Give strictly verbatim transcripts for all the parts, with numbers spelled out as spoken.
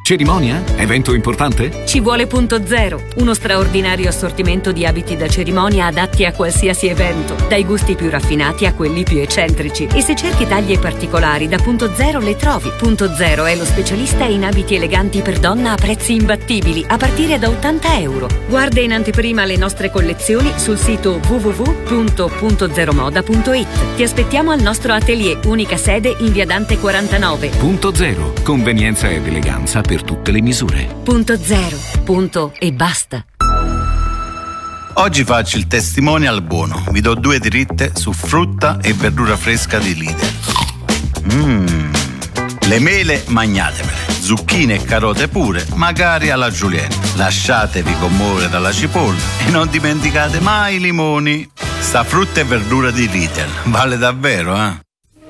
Cerimonia? Evento importante? Ci vuole Punto Zero, uno straordinario assortimento di abiti da cerimonia adatti a qualsiasi evento, dai gusti più raffinati a quelli più eccentrici. E se cerchi taglie particolari, da Punto Zero le trovi. Punto Zero è lo specialista in abiti eleganti per donna a prezzi imbattibili, a partire da ottanta euro. Guarda in anteprima le nostre collezioni sul sito w w w punto punto zero moda punto it. Ti aspettiamo al nostro atelier, unica sede in via Dante quarantanove. Punto Zero, convenienza ed eleganza per tutte le misure. Punto Zero, punto e basta. Oggi faccio il testimonial buono. Vi do due dritte su frutta e verdura fresca di Lidl. Mmm. Le mele magnatemele, zucchine e carote pure, magari alla julienne. Lasciatevi commuovere dalla cipolla e non dimenticate mai i limoni. Sta frutta e verdura di Lidl vale davvero, eh?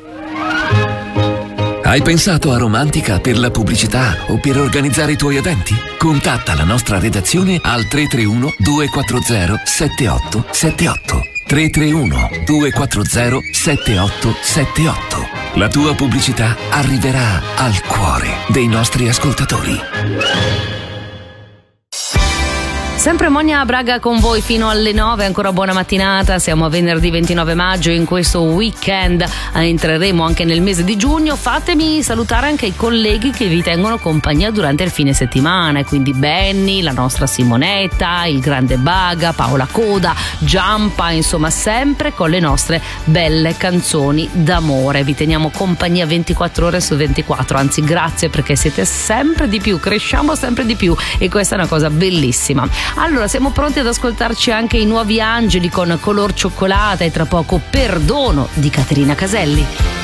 Hai pensato a Romantica per la pubblicità o per organizzare i tuoi eventi? Contatta la nostra redazione al tre tre uno due quattro zero sette otto sette otto. tre tre uno due quattro zero sette otto sette otto. La tua pubblicità arriverà al cuore dei nostri ascoltatori. Sempre Monia Braga con voi fino alle nove, ancora buona mattinata, siamo a venerdì ventinove maggio, in questo weekend entreremo anche nel mese di giugno. Fatemi salutare anche i colleghi che vi tengono compagnia durante il fine settimana, quindi Benny, la nostra Simonetta, il grande Baga, Paola Coda, Giampa, insomma sempre con le nostre belle canzoni d'amore. Vi teniamo compagnia ventiquattro ore su ventiquattro, anzi grazie perché siete sempre di più, cresciamo sempre di più e questa è una cosa bellissima. Allora siamo pronti ad ascoltarci anche i Nuovi Angeli con Color Cioccolata e tra poco Perdono di Caterina Caselli.